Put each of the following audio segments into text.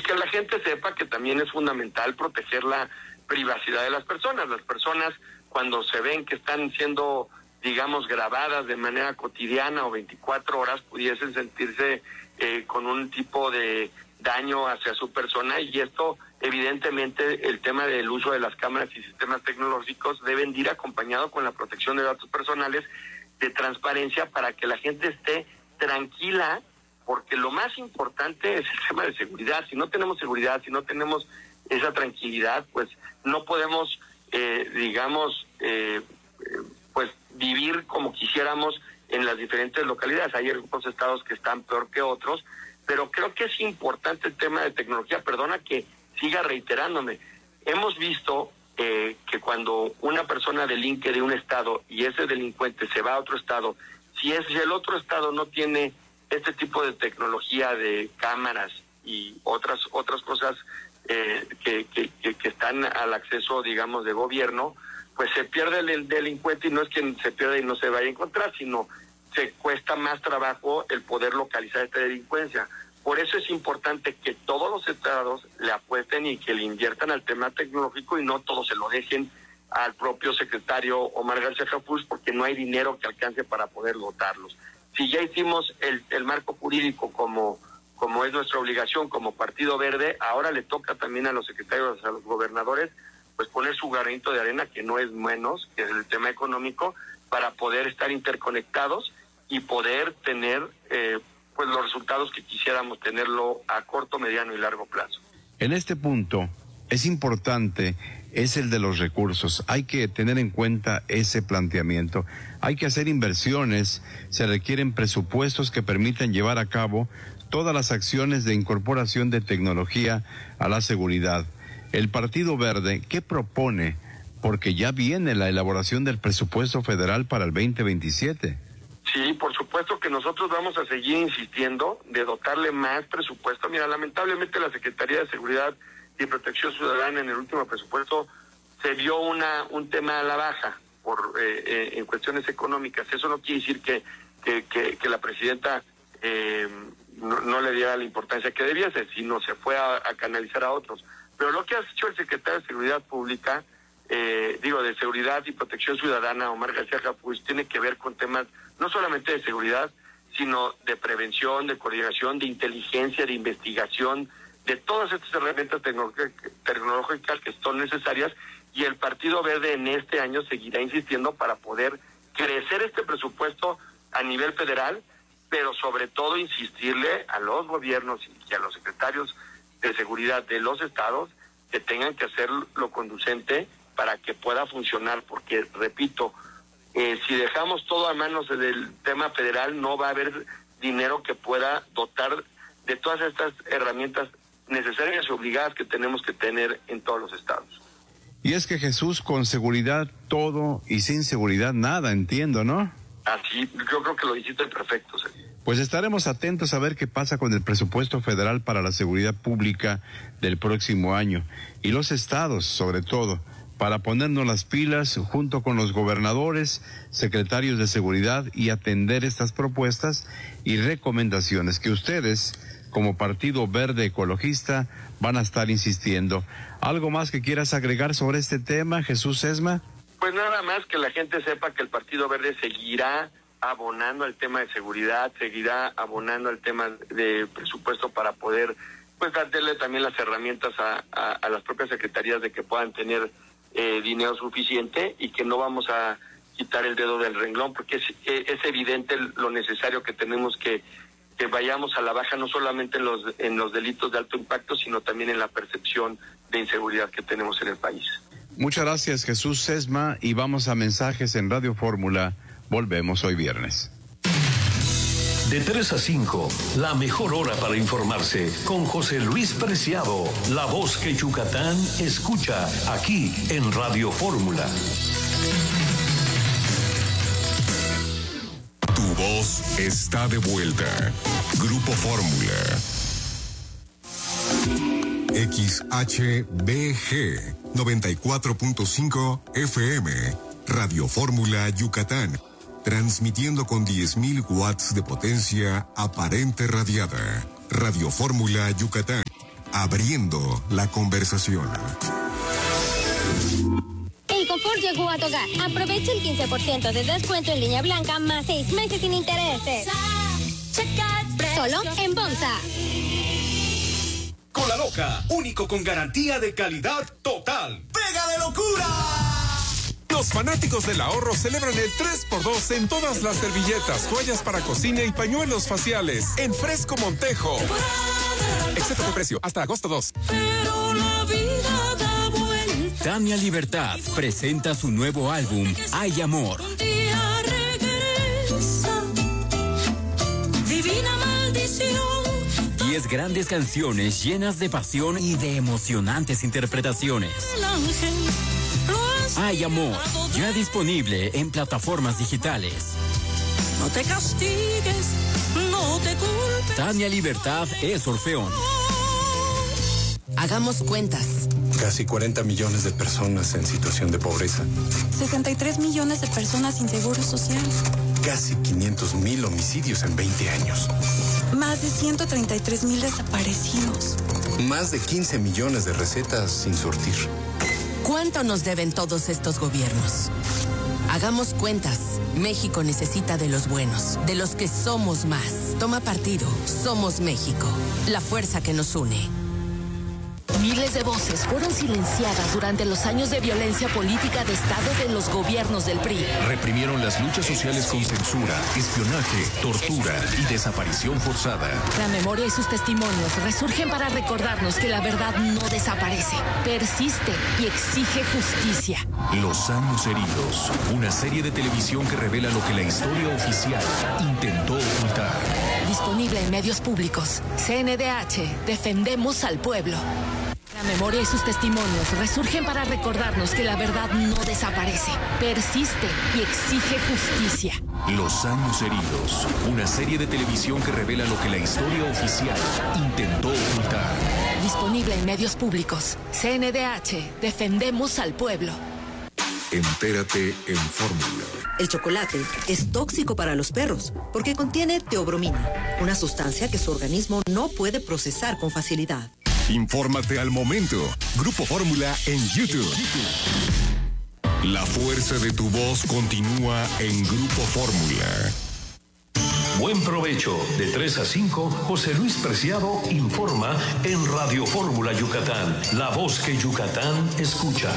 que la gente sepa que también es fundamental proteger la privacidad de las personas. Las personas, cuando se ven que están siendo, digamos, grabadas de manera cotidiana o 24 horas, pudiesen sentirse con un tipo de daño hacia su persona, y esto, evidentemente, el tema del uso de las cámaras y sistemas tecnológicos deben de ir acompañado con la protección de datos personales, de transparencia, para que la gente esté tranquila, porque lo más importante es el tema de seguridad. Si no tenemos seguridad, si no tenemos esa tranquilidad, pues no podemos, pues vivir como quisiéramos en las diferentes localidades. Hay algunos estados que están peor que otros, pero creo que es importante el tema de tecnología. Perdona que siga reiterándome. Hemos visto que cuando una persona delinque de un estado y ese delincuente se va a otro estado, si el otro estado no tiene este tipo de tecnología de cámaras y otras cosas que están al acceso, digamos, de gobierno, pues se pierde el delincuente, y no es que se pierda y no se vaya a encontrar, sino se cuesta más trabajo el poder localizar esta delincuencia. Por eso es importante que todos los estados le apuesten y que le inviertan al tema tecnológico, y no todos se lo dejen al propio secretario Omar García Harfuch, porque no hay dinero que alcance para poder dotarlos. Si ya hicimos el marco jurídico como es nuestra obligación como Partido Verde, ahora le toca también a los secretarios, a los gobernadores, pues poner su granito de arena, que no es menos, que es el tema económico, para poder estar interconectados y poder tener pues los resultados que quisiéramos tenerlo a corto, mediano y largo plazo. En este punto es importante, es el de los recursos. Hay que tener en cuenta ese planteamiento. Hay que hacer inversiones, se requieren presupuestos que permitan llevar a cabo todas las acciones de incorporación de tecnología a la seguridad. El Partido Verde, ¿qué propone? Porque ya viene la elaboración del presupuesto federal para el 2027. Sí, por supuesto que nosotros vamos a seguir insistiendo de dotarle más presupuesto. Mira, lamentablemente la Secretaría de Seguridad y Protección Ciudadana en el último presupuesto se vio un tema a la baja en cuestiones económicas. Eso no quiere decir que la presidenta no le diera la importancia que debiese, sino se fue a canalizar a otros. Pero lo que ha hecho el secretario de Seguridad Pública, de Seguridad y Protección Ciudadana, Omar García Harfuch, tiene que ver con temas no solamente de seguridad, sino de prevención, de coordinación, de inteligencia, de investigación, de todas estas herramientas tecnológicas que son necesarias, y el Partido Verde en este año seguirá insistiendo para poder crecer este presupuesto a nivel federal, pero sobre todo insistirle a los gobiernos y a los secretarios de seguridad de los estados que tengan que hacer lo conducente para que pueda funcionar, porque, repito, si dejamos todo a manos del tema federal, no va a haber dinero que pueda dotar de todas estas herramientas necesarias y obligadas que tenemos que tener en todos los estados. Y es que, Jesús, con seguridad todo y sin seguridad nada, entiendo, ¿no? Así, yo creo que lo dijiste perfecto, Sergio. Pues estaremos atentos a ver qué pasa con el presupuesto federal para la seguridad pública del próximo año, y los estados, sobre todo, para ponernos las pilas junto con los gobernadores, secretarios de seguridad, y atender estas propuestas y recomendaciones que ustedes, como Partido Verde Ecologista, van a estar insistiendo. ¿Algo más que quieras agregar sobre este tema, Jesús Sesma? Pues nada más que la gente sepa que el Partido Verde seguirá abonando al tema de seguridad, seguirá abonando al tema de presupuesto para poder pues darle también las herramientas a las propias secretarías de que puedan tener dinero suficiente, y que no vamos a quitar el dedo del renglón, porque es evidente lo necesario que tenemos que vayamos a la baja, no solamente en los delitos de alto impacto, sino también en la percepción de inseguridad que tenemos en el país. Muchas gracias, Jesús Sesma, y vamos a mensajes en Radio Fórmula. Volvemos hoy viernes. De 3 a 5, la mejor hora para informarse con José Luis Preciado, la voz que Yucatán escucha aquí en Radio Fórmula. Tu voz está de vuelta. Grupo Fórmula. XHBG 94.5 FM. Radio Fórmula Yucatán. Transmitiendo con 10.000 watts de potencia aparente radiada. Radio Fórmula Yucatán. abriendo la conversación. El confort llegó a tu hogar. Aprovecha el 15% de descuento en línea blanca más 6 meses sin intereses. Solo en Bonsa. Cola Loca, único con garantía de calidad total. ¡Pega de locura! Los fanáticos del ahorro celebran el 3x2 en todas las servilletas, toallas para cocina y pañuelos faciales en Fresco Montejo. Excepto de precio, hasta agosto 2. Pero la vida da vuelta. Tania Libertad presenta su nuevo álbum, Hay Amor. Un día regresa, divina maldición. 10 grandes canciones llenas de pasión y de emocionantes interpretaciones. El ángel Hay Amor, ya disponible en plataformas digitales. no te castigues, no te culpes. Tania Libertad es Orfeón. Hagamos cuentas. Casi 40 millones de personas en situación de pobreza. 63 millones de personas sin seguro social. Casi 500,000 homicidios en 20 años. Más de 133,000 desaparecidos. Más de 15 millones de recetas sin surtir. ¿Cuánto nos deben todos estos gobiernos? Hagamos cuentas. México necesita de los buenos, de los que somos más. Toma partido. Somos México. La fuerza que nos une. Miles de voces fueron silenciadas durante los años de violencia política de Estado de los gobiernos del PRI. Reprimieron las luchas sociales con censura, espionaje, tortura y desaparición forzada. La memoria y sus testimonios resurgen para recordarnos que la verdad no desaparece, persiste y exige justicia. Los años heridos, una serie de televisión que revela lo que la historia oficial intentó ocultar. Disponible en medios públicos. CNDH, defendemos al pueblo. La memoria y sus testimonios resurgen para recordarnos que la verdad no desaparece, persiste y exige justicia. Los años heridos, una serie de televisión que revela lo que la historia oficial intentó ocultar. Disponible en medios públicos. CNDH, defendemos al pueblo. Entérate en Fórmula. El chocolate es tóxico para los perros porque contiene teobromina, una sustancia que su organismo no puede procesar con facilidad. Infórmate al momento. Grupo Fórmula en YouTube. La fuerza de tu voz continúa en Grupo Fórmula. Buen provecho. De 3 a 5, José Luis Preciado informa en Radio Fórmula Yucatán. La voz que Yucatán escucha.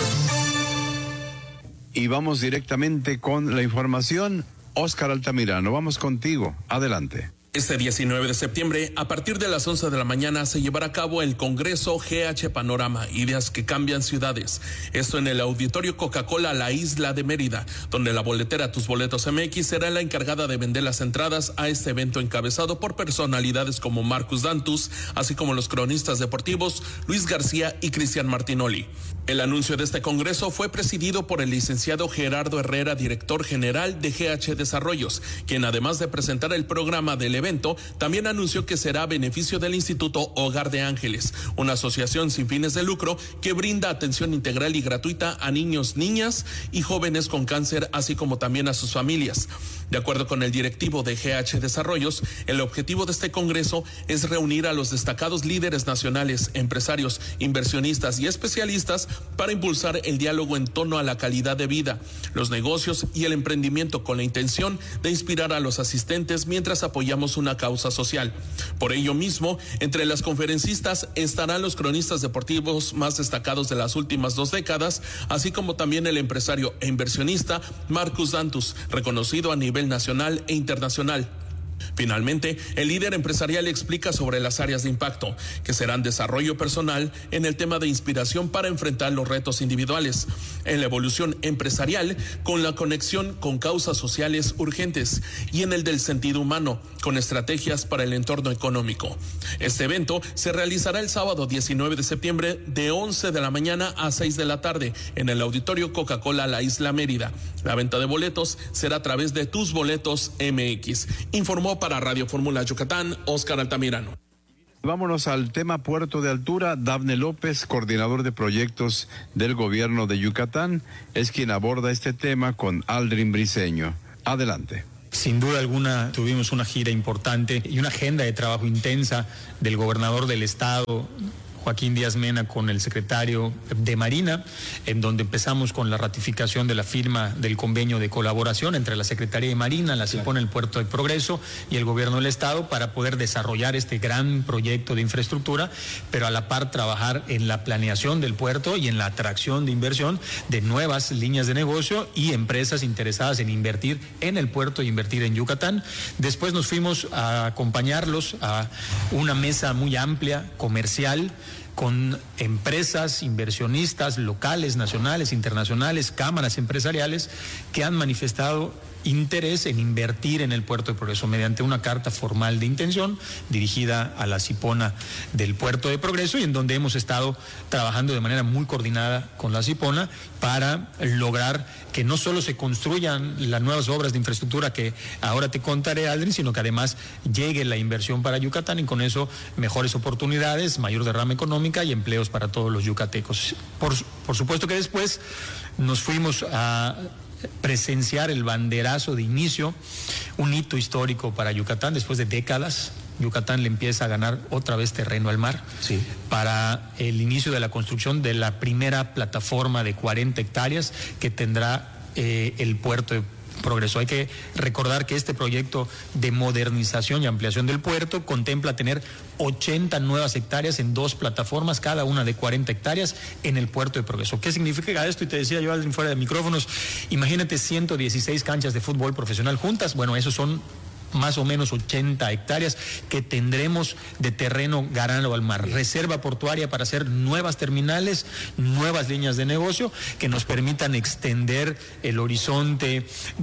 Y vamos directamente con la información. Óscar Altamirano, vamos contigo. Adelante. Este 19 de septiembre, a partir de las 11 de la mañana, se llevará a cabo el Congreso GH Panorama, Ideas que Cambian Ciudades. Esto en el Auditorio Coca-Cola La Isla de Mérida, donde la boletera Tus Boletos MX será la encargada de vender las entradas a este evento encabezado por personalidades como Marcus Dantus, así como los cronistas deportivos Luis García y Cristian Martinoli. El anuncio de este congreso fue presidido por el licenciado Gerardo Herrera, director general de GH Desarrollos, quien además de presentar el programa del evento, también anunció que será a beneficio del Instituto Hogar de Ángeles, una asociación sin fines de lucro que brinda atención integral y gratuita a niños, niñas y jóvenes con cáncer, así como también a sus familias. De acuerdo con el directivo de GH Desarrollos, el objetivo de este congreso es reunir a los destacados líderes nacionales, empresarios, inversionistas y especialistas para impulsar el diálogo en torno a la calidad de vida, los negocios y el emprendimiento, con la intención de inspirar a los asistentes mientras apoyamos una causa social. Por ello mismo, entre las conferencistas estarán los cronistas deportivos más destacados de las últimas 2 décadas, así como también el empresario e inversionista Marcus Dantus, reconocido a nivel nacional e internacional. Finalmente, el líder empresarial explica sobre las áreas de impacto, que serán desarrollo personal en el tema de inspiración para enfrentar los retos individuales, en la evolución empresarial con la conexión con causas sociales urgentes y en el del sentido humano, con estrategias para el entorno económico. Este evento se realizará el sábado 19 de septiembre de 11 de la mañana a 6 de la tarde en el Auditorio Coca-Cola La Isla Mérida. La venta de boletos será a través de Tus Boletos MX. Informó para Radio Fórmula Yucatán, Óscar Altamirano. Vámonos al tema Puerto de Altura. Dafne López, coordinador de proyectos del gobierno de Yucatán, es quien aborda este tema con Aldrin Briceño. Adelante. Sin duda alguna tuvimos una gira importante y una agenda de trabajo intensa del gobernador del estado, Joaquín Díaz Mena, con el secretario de Marina, en donde empezamos con la ratificación de la firma del convenio de colaboración entre la Secretaría de Marina, la CIPONA, el Puerto de Progreso y el gobierno del estado para poder desarrollar este gran proyecto de infraestructura, pero a la par trabajar en la planeación del puerto y en la atracción de inversión de nuevas líneas de negocio y empresas interesadas en invertir en el puerto e invertir en Yucatán. Después nos fuimos a acompañarlos a una mesa muy amplia, comercial, con empresas, inversionistas locales, nacionales, internacionales, cámaras empresariales que han manifestado interés en invertir en el Puerto de Progreso mediante una carta formal de intención dirigida a la CIPONA del Puerto de Progreso, y en donde hemos estado trabajando de manera muy coordinada con la CIPONA para lograr que no solo se construyan las nuevas obras de infraestructura que ahora te contaré, Aldrin, sino que además llegue la inversión para Yucatán y con eso mejores oportunidades, mayor derrama económica y empleos para todos los yucatecos. Por supuesto que después nos fuimos a presenciar el banderazo de inicio, un hito histórico para Yucatán. Después de décadas, Yucatán le empieza a ganar otra vez terreno al mar, sí, para el inicio de la construcción de la primera plataforma de 40 hectáreas que tendrá el Puerto de Progreso. Hay que recordar que este proyecto de modernización y ampliación del puerto contempla tener 80 nuevas hectáreas en 2 plataformas, cada una de 40 hectáreas en el Puerto de Progreso. ¿Qué significa esto? Y te decía yo, Aldrin, fuera de micrófonos, imagínate 116 canchas de fútbol profesional juntas. Bueno, esos son más o menos 80 hectáreas que tendremos de terreno ganado al mar. Reserva portuaria para hacer nuevas terminales, nuevas líneas de negocio que nos permitan extender el horizonte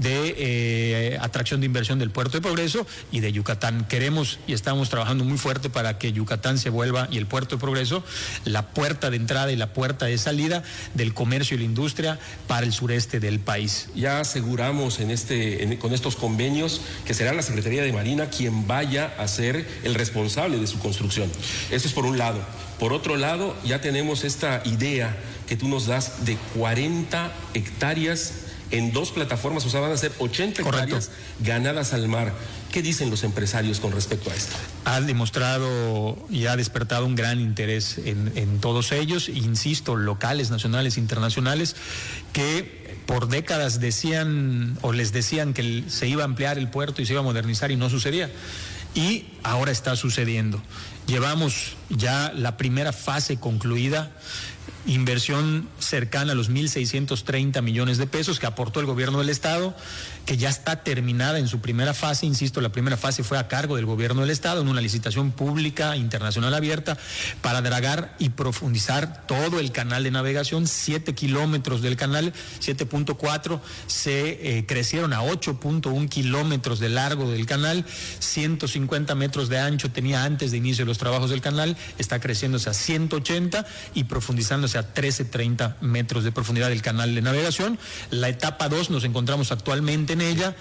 de atracción de inversión del Puerto de Progreso y de Yucatán. Queremos y estamos trabajando muy fuerte para que Yucatán se vuelva, y el Puerto de Progreso, la puerta de entrada y la puerta de salida del comercio y la industria para el sureste del país. Ya aseguramos con estos convenios que será la Secretaría de Marina quien vaya a ser el responsable de su construcción. Eso es por un lado. Por otro lado, ya tenemos esta idea que tú nos das de 40 hectáreas en 2 plataformas, o sea, van a ser 80 hectáreas ganadas al mar. ¿Qué dicen los empresarios con respecto a esto? Ha demostrado y ha despertado un gran interés en todos ellos, insisto, locales, nacionales, internacionales, que por décadas decían o les decían que se iba a ampliar el puerto y se iba a modernizar y no sucedía. Y ahora está sucediendo. Llevamos ya la primera fase concluida, inversión cercana a los 1.630 millones de pesos que aportó el gobierno del estado, que ya está terminada en su primera fase. Insisto, la primera fase fue a cargo del gobierno del estado en una licitación pública internacional abierta para dragar y profundizar todo el canal de navegación. 7 kilómetros del canal, 7.4 se crecieron a 8.1 kilómetros de largo del canal, 150 metros de ancho tenía antes de inicio de los trabajos del canal, está creciéndose a 180 y profundizándose a 1330 metros de profundidad del canal de navegación. La etapa 2 nos encontramos actualmente en ella,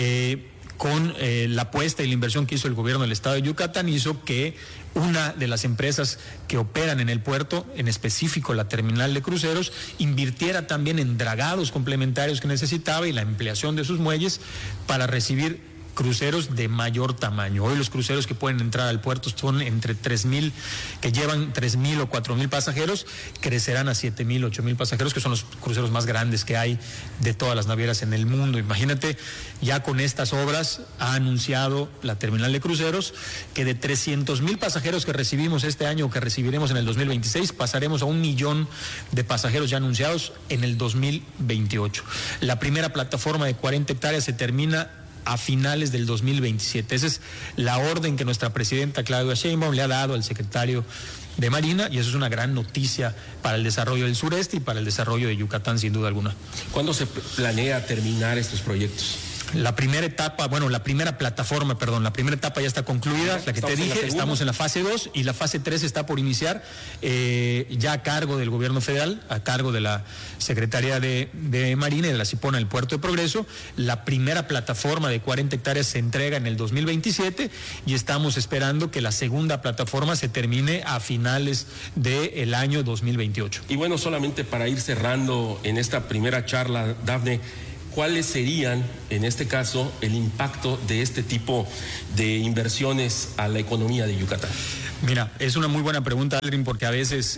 con la apuesta y la inversión que hizo el gobierno del estado de Yucatán, hizo que una de las empresas que operan en el puerto, en específico la terminal de cruceros, invirtiera también en dragados complementarios que necesitaba y la ampliación de sus muelles para recibir cruceros de mayor tamaño. Hoy los cruceros que pueden entrar al puerto son entre 3.000, que llevan 3.000 o 4.000 pasajeros, crecerán a 7.000, 8.000 pasajeros, que son los cruceros más grandes que hay de todas las navieras en el mundo. Imagínate, ya con estas obras ha anunciado la terminal de cruceros que de 300.000 pasajeros que recibimos este año o que recibiremos en el 2026, pasaremos a 1 millón de pasajeros ya anunciados en el 2028. La primera plataforma de 40 hectáreas se termina a finales del 2027. Esa es la orden que nuestra presidenta Claudia Sheinbaum le ha dado al secretario de Marina, y eso es una gran noticia para el desarrollo del sureste y para el desarrollo de Yucatán, sin duda alguna. ¿Cuándo se planea terminar estos proyectos? La primera etapa, la primera plataforma ya está concluida, la que te dije, estamos en la fase 2 y la fase 3 está por iniciar, ya a cargo del gobierno federal, a cargo de la Secretaría de Marina y de la CIPONA del Puerto de Progreso. La primera plataforma de 40 hectáreas se entrega en el 2027 y estamos esperando que la segunda plataforma se termine a finales del año 2028. Y bueno, solamente para ir cerrando en esta primera charla, Dafne, ¿cuáles serían, en este caso, el impacto de este tipo de inversiones a la economía de Yucatán? Mira, es una muy buena pregunta, Aldrin, porque a veces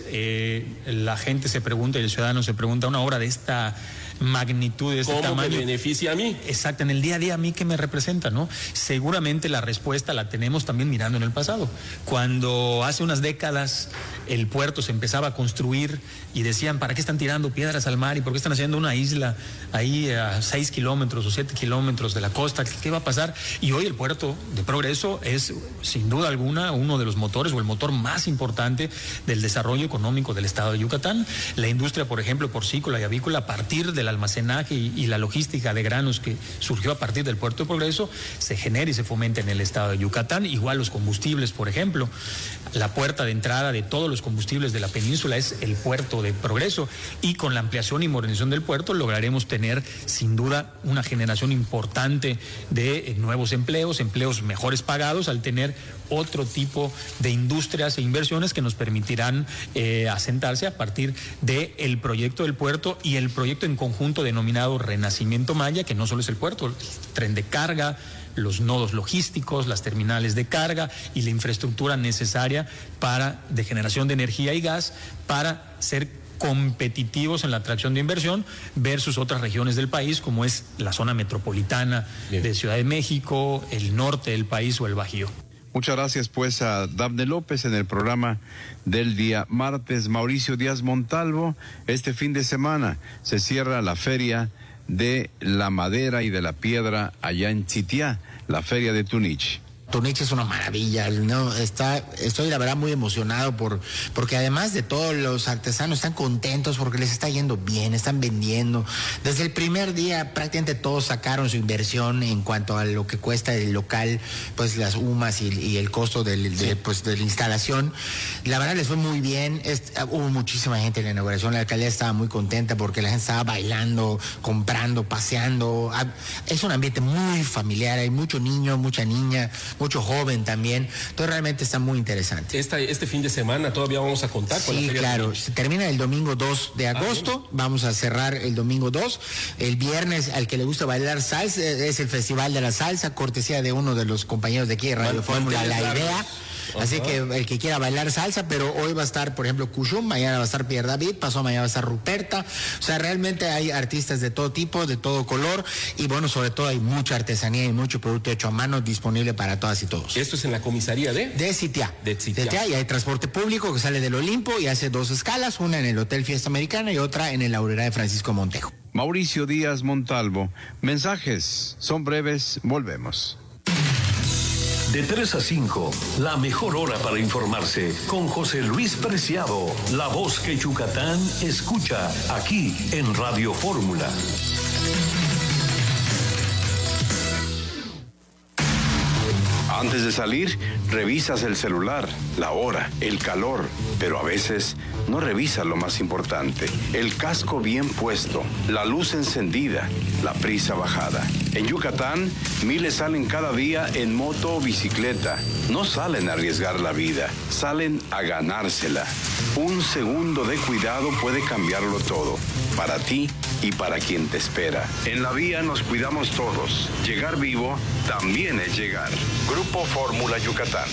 la gente se pregunta y el ciudadano se pregunta, una obra de esta magnitud, de este tamaño, ¿cómo me beneficia a mí? Exacto, en el día a día, a mí, ¿qué me representa, no? Seguramente la respuesta la tenemos también mirando en el pasado. Cuando hace unas décadas el puerto se empezaba a construir y decían, ¿para qué están tirando piedras al mar? ¿Y por qué están haciendo una isla ahí a 6 kilómetros o 7 kilómetros de la costa? ¿Qué va a pasar? Y hoy el puerto de Progreso es, sin duda alguna, uno de los motores o el motor más importante del desarrollo económico del estado de Yucatán. La industria, por ejemplo, porcícola y avícola, a partir del almacenaje y la logística de granos que surgió a partir del puerto de Progreso, se genera y se fomenta en el estado de Yucatán. Igual los combustibles, por ejemplo. La puerta de entrada de todos los combustibles de la península es el puerto de Progreso, y con la ampliación y modernización del puerto lograremos tener sin duda una generación importante de nuevos empleos mejores pagados, al tener otro tipo de industrias e inversiones que nos permitirán asentarse a partir del proyecto del puerto y el proyecto en conjunto denominado Renacimiento Maya, que no solo es el puerto, el tren de carga, los nodos logísticos, las terminales de carga y la infraestructura necesaria de generación de energía y gas para ser competitivos en la atracción de inversión versus otras regiones del país, como es la zona metropolitana de Ciudad de México, el norte del país o el Bajío. Muchas gracias pues a Dafne López en el programa del día martes. Mauricio Díaz Montalvo, este fin de semana se cierra la Feria de la Madera y de la Piedra allá en Tzitiá, la Feria de Tunich. Tunich es una maravilla, ¿no? Estoy la verdad muy emocionado porque además de todos los artesanos están contentos porque les está yendo bien, están vendiendo. Desde el primer día prácticamente todos sacaron su inversión en cuanto a lo que cuesta el local, pues las UMAS y el costo de la instalación. La verdad les fue muy bien, hubo muchísima gente en la inauguración, la alcaldía estaba muy contenta porque la gente estaba bailando, comprando, paseando. Es un ambiente muy familiar, hay mucho niño, mucha niña, mucho joven también, entonces realmente está muy interesante. Este fin de semana todavía vamos a contar con la Feria. Sí, claro, se termina el domingo 2 de agosto, vamos a cerrar el domingo 2, el viernes al que le gusta bailar salsa, es el Festival de la Salsa, cortesía de uno de los compañeros de aquí de Radio Fórmula, La Idea. Así que el que quiera bailar salsa, pero hoy va a estar, por ejemplo, Cushum, mañana va a estar Pierre David, pasado mañana va a estar Ruperta. O sea, realmente hay artistas de todo tipo, de todo color, y bueno, sobre todo hay mucha artesanía y mucho producto hecho a mano disponible para todas y todos. ¿Esto es en la comisaría de Tzitiá? De Tzitiá. Y hay transporte público que sale del Olimpo y hace 2 escalas, una en el Hotel Fiesta Americana y otra en el Aurrera de Francisco Montejo. Mauricio Díaz Montalvo. Mensajes son breves, volvemos. De 3 a 5, la mejor hora para informarse con José Luis Preciado, la voz que Yucatán escucha aquí en Radio Fórmula. Antes de salir, revisas el celular, la hora, el calor, pero a veces no revisas lo más importante, el casco bien puesto, la luz encendida, la prisa bajada. En Yucatán, miles salen cada día en moto o bicicleta. No salen a arriesgar la vida, salen a ganársela. Un segundo de cuidado puede cambiarlo todo, para ti y para quien te espera. En la vía nos cuidamos todos. Llegar vivo también es llegar. Grupo Fórmula Yucatán.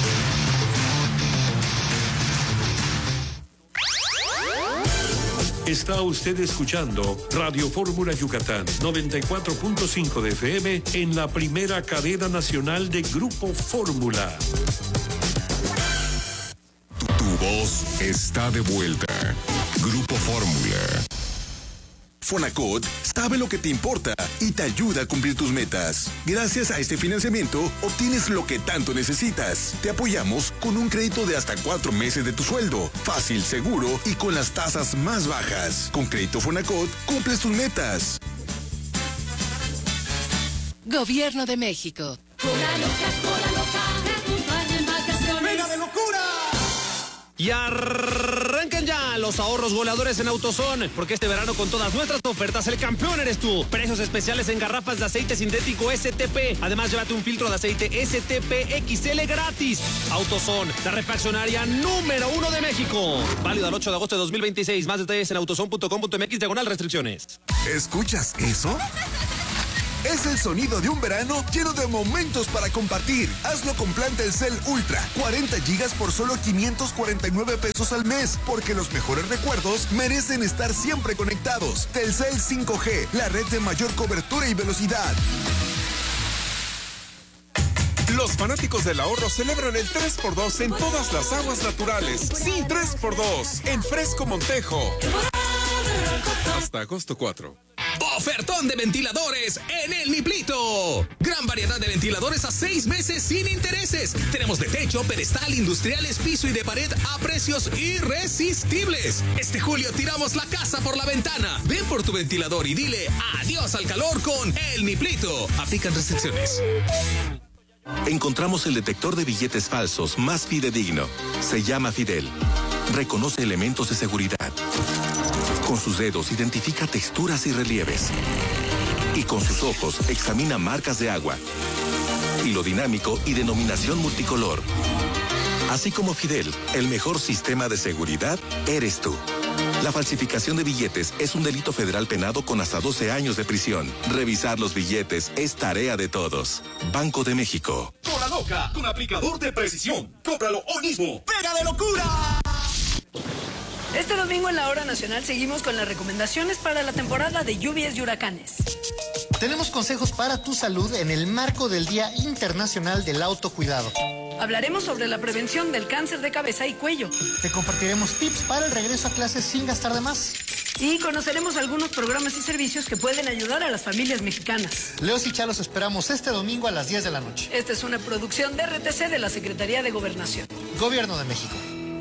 Está usted escuchando Radio Fórmula Yucatán, 94.5 de FM en la primera cadena nacional de Grupo Fórmula. Tu voz está de vuelta. Grupo Fórmula. Fonacot sabe lo que te importa y te ayuda a cumplir tus metas. Gracias a este financiamiento, obtienes lo que tanto necesitas. Te apoyamos con un crédito de hasta 4 meses de tu sueldo. Fácil, seguro y con las tasas más bajas. Con Crédito Fonacot, cumples tus metas. Gobierno de México. ¡Venga de locura! Y arranca Llegan ya los ahorros goleadores en AutoZone, porque este verano con todas nuestras ofertas el campeón eres tú. Precios especiales en garrafas de aceite sintético STP. Además, llévate un filtro de aceite STP XL gratis. AutoZone, la refaccionaria número 1 de México. Válido al 8 de agosto de 2026. Más detalles en autozone.com.mx/restricciones. ¿Escuchas eso? Es el sonido de un verano lleno de momentos para compartir. Hazlo con plan Telcel Ultra. 40 gigas por solo 549 pesos al mes. Porque los mejores recuerdos merecen estar siempre conectados. Telcel 5G, la red de mayor cobertura y velocidad. Los fanáticos del ahorro celebran el 3x2 en todas las aguas naturales. Sí, 3x2 en Fresco Montejo. Hasta agosto 4. Ofertón de ventiladores en El Niplito. Gran variedad de ventiladores a 6 meses sin intereses. Tenemos de techo, pedestal, industriales, piso y de pared a precios irresistibles. Este julio tiramos la casa por la ventana. Ven por tu ventilador y dile adiós al calor con El Niplito. Aplican restricciones. Encontramos el detector de billetes falsos más fidedigno. Se llama Fidel. Reconoce elementos de seguridad. Con sus dedos identifica texturas y relieves. Y con sus ojos examina marcas de agua. Hilo dinámico y denominación multicolor. Así como Fidel, el mejor sistema de seguridad eres tú. La falsificación de billetes es un delito federal penado con hasta 12 años de prisión. Revisar los billetes es tarea de todos. Banco de México. Cola Loca, con aplicador de precisión. Cómpralo hoy mismo. ¡Pega de locura! Este domingo en la Hora Nacional seguimos con las recomendaciones para la temporada de lluvias y huracanes. Tenemos consejos para tu salud en el marco del Día Internacional del Autocuidado. Hablaremos sobre la prevención del cáncer de cabeza y cuello. Te compartiremos tips para el regreso a clases sin gastar de más. Y conoceremos algunos programas y servicios que pueden ayudar a las familias mexicanas. Leos y Chalos esperamos este domingo a las 10 de la noche. Esta es una producción de RTC de la Secretaría de Gobernación. Gobierno de México.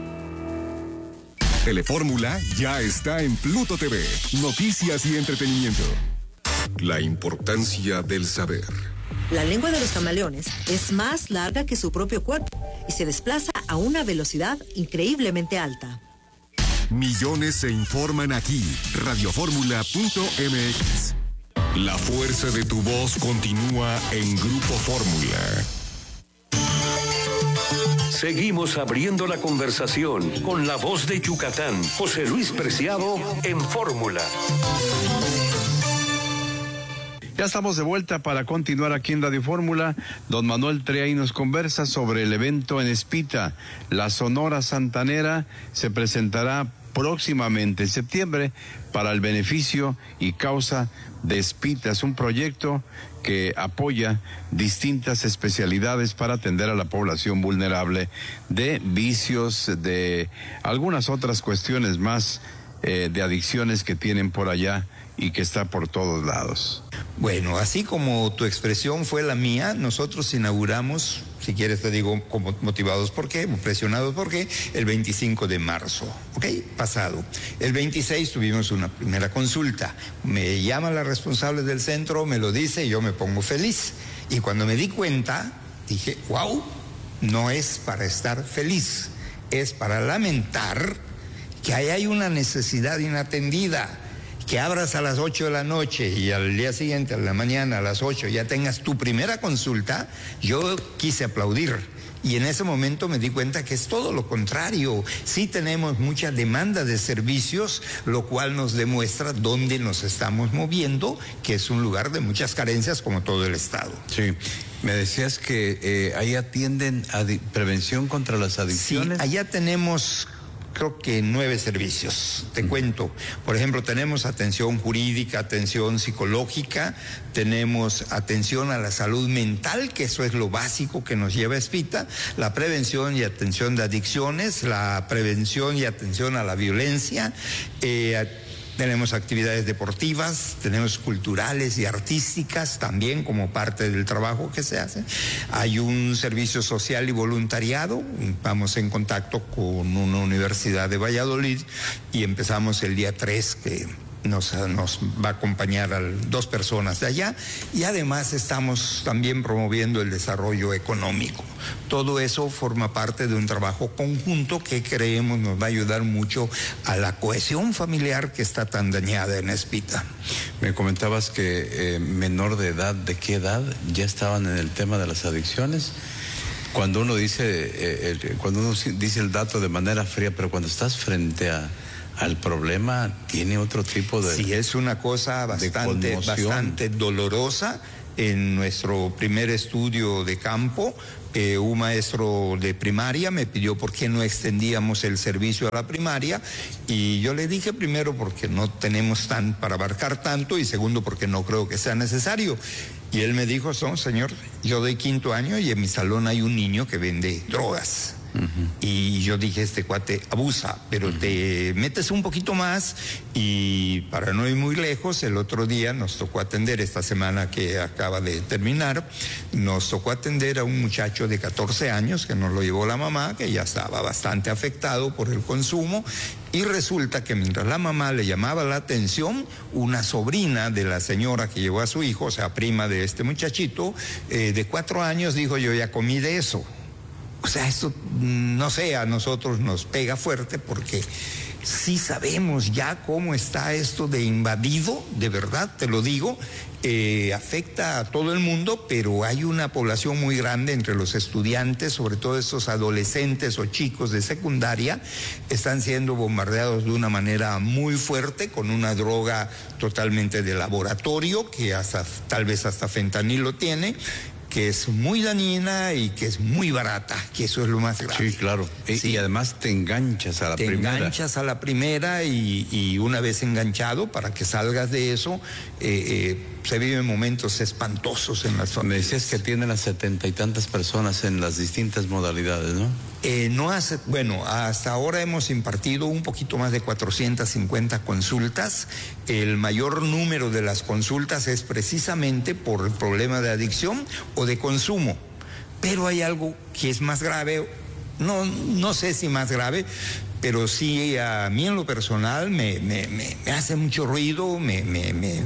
Telefórmula ya está en Pluto TV. Noticias y entretenimiento. La importancia del saber. La lengua de los camaleones es más larga que su propio cuerpo y se desplaza a una velocidad increíblemente alta. Millones se informan aquí. Radiofórmula.mx. La fuerza de tu voz continúa en Grupo Fórmula. Seguimos abriendo la conversación con la voz de Yucatán, José Luis Preciado, en Fórmula. Ya estamos de vuelta para continuar aquí en Radio Fórmula. Don Manuel Treay nos conversa sobre el evento en Espita. La Sonora Santanera se presentará próximamente en septiembre para el beneficio y causa de Espita. Es un proyecto que apoya distintas especialidades para atender a la población vulnerable de vicios, de algunas otras cuestiones más, de adicciones que tienen por allá y que está por todos lados. Bueno, así como tu expresión fue la mía, nosotros inauguramos, si quieres te digo, como motivados por qué, presionados por qué, el 25 de marzo, ¿ok? Pasado. El 26 tuvimos una primera consulta. Me llama la responsable del centro, me lo dice y yo me pongo feliz. Y cuando me di cuenta, dije, wow, no es para estar feliz, es para lamentar que ahí hay una necesidad inatendida. Que abras a las 8 de la noche y al día siguiente, a la mañana, a las 8, ya tengas tu primera consulta, yo quise aplaudir. Y en ese momento me di cuenta que es todo lo contrario. Sí tenemos mucha demanda de servicios, lo cual nos demuestra dónde nos estamos moviendo, que es un lugar de muchas carencias como todo el estado. Sí. Me decías que ahí atienden a prevención contra las adicciones. Sí, allá tenemos... creo que 9 servicios, te cuento. Por ejemplo, tenemos atención jurídica, atención psicológica, tenemos atención a la salud mental, que eso es lo básico que nos lleva a Espita, la prevención y atención de adicciones, la prevención y atención a la violencia, tenemos actividades deportivas, tenemos culturales y artísticas también como parte del trabajo que se hace. Hay un servicio social y voluntariado, vamos en contacto con una universidad de Valladolid y empezamos el día 3 que nos va a acompañar dos personas de allá, y además estamos también promoviendo el desarrollo económico. Todo eso forma parte de un trabajo conjunto que creemos nos va a ayudar mucho a la cohesión familiar que está tan dañada en Espita. Me comentabas que menor de edad, ¿de qué edad ya estaban en el tema de las adicciones? Cuando uno dice el dato de manera fría, pero cuando estás frente al problema, tiene otro tipo de... Sí, es una cosa bastante dolorosa. En nuestro primer estudio de campo, un maestro de primaria me pidió por qué no extendíamos el servicio a la primaria, y yo le dije, primero porque no tenemos para abarcar tanto, y segundo porque no creo que sea necesario. Y él me dijo, señor, yo doy 5º año y en mi salón hay un niño que vende drogas. Y yo dije, este cuate abusa, pero te metes un poquito más, y para no ir muy lejos, el otro día nos tocó atender, esta semana que acaba de terminar, nos tocó atender a un muchacho de 14 años que nos lo llevó la mamá, que ya estaba bastante afectado por el consumo, y resulta que mientras la mamá le llamaba la atención, una sobrina de la señora que llevó a su hijo, o sea, prima de este muchachito, de 4 años, dijo, yo ya comí de eso. O sea, esto, no sé, a nosotros nos pega fuerte porque sí sabemos ya cómo está esto de invadido, de verdad, te lo digo, afecta a todo el mundo, pero hay una población muy grande entre los estudiantes, sobre todo estos adolescentes o chicos de secundaria, están siendo bombardeados de una manera muy fuerte con una droga totalmente de laboratorio, que tal vez hasta fentanilo tiene, que es muy dañina y que es muy barata, que eso es lo más grave. Sí, claro. Sí. Y además te enganchas a la primera. Te enganchas a la primera, y una vez enganchado, para que salgas de eso, se viven momentos espantosos en las familias. Me decías que tienen a 70 y tantas personas en las distintas modalidades, ¿no? Bueno, hasta ahora hemos impartido un poquito más de 450 consultas. El mayor número de las consultas es precisamente por el problema de adicción o de consumo. Pero hay algo que es más grave, no sé si más grave, pero sí a mí en lo personal me hace mucho ruido, me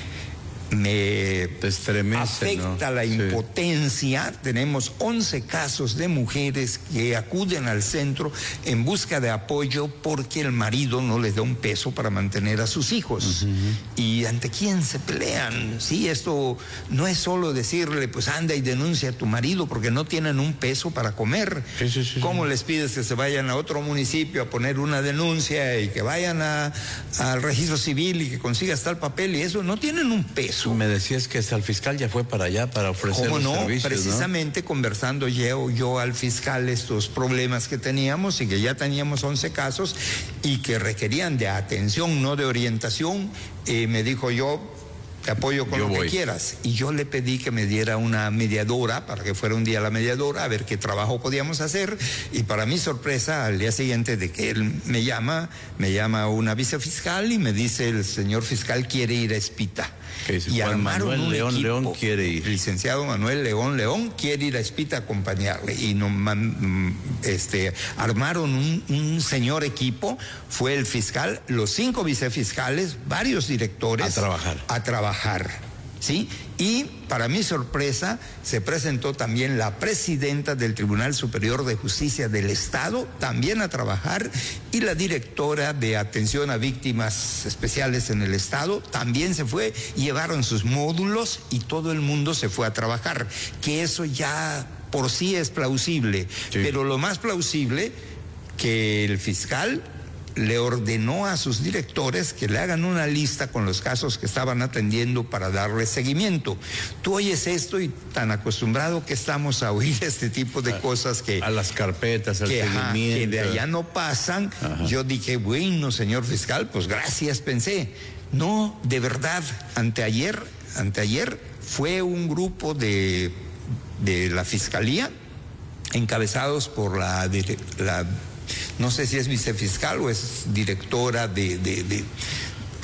estremece, afecta, ¿no? La impotencia. Tenemos 11 casos de mujeres que acuden al centro en busca de apoyo porque el marido no les da un peso para mantener a sus hijos. ¿Y ante quién se pelean? Sí, esto no es solo decirle, pues anda y denuncia a tu marido porque no tienen un peso para comer. ¿Cómo les pides que se vayan a otro municipio a poner una denuncia y que vayan al registro civil y que consigas tal papel y eso? No tienen un peso. Me decías que hasta el fiscal ya fue para allá para ofrecer los servicios, precisamente, ¿no? Conversando yo al fiscal estos problemas que teníamos y que ya teníamos 11 casos y que requerían de atención, no de orientación, me dijo, yo te apoyo con lo que quieras. Y yo le pedí que me diera una mediadora, para que fuera un día la mediadora, a ver qué trabajo podíamos hacer. Y para mi sorpresa, al día siguiente de que él me llama una vicefiscal y me dice, el señor fiscal quiere ir a Espita. Y armaron Manuel León quiere ir. El licenciado Manuel León quiere ir a Espita a acompañarle. Y armaron un señor equipo, fue el fiscal, los 5 vicefiscales, varios directores. A trabajar. ¿Sí? Y para mi sorpresa se presentó también la presidenta del Tribunal Superior de Justicia del Estado, también a trabajar, y la directora de Atención a Víctimas Especiales en el Estado también se fue, llevaron sus módulos y todo el mundo se fue a trabajar, que eso ya por sí es plausible, pero lo más plausible que el fiscal le ordenó a sus directores que le hagan una lista con los casos que estaban atendiendo para darle seguimiento. Tú oyes esto y tan acostumbrado que estamos a oír este tipo de cosas que... A las carpetas, al seguimiento. Que de allá no pasan. Yo dije, bueno, señor fiscal, pues gracias, pensé. No, de verdad, anteayer fue un grupo de la Fiscalía, encabezados por la no sé si es vicefiscal o es directora